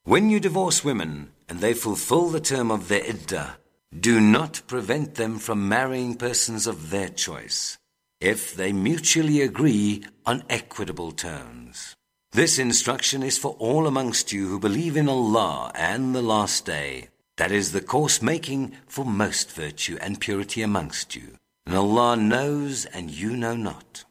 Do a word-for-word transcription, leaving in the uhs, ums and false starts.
When you divorce women and they fulfill the term of their iddah, do not prevent them from marrying persons of their choice, if they mutually agree on equitable terms. This instruction is for all amongst you who believe in Allah and the Last Day. That is the course making for most virtue and purity amongst you. And Allah knows and you know not.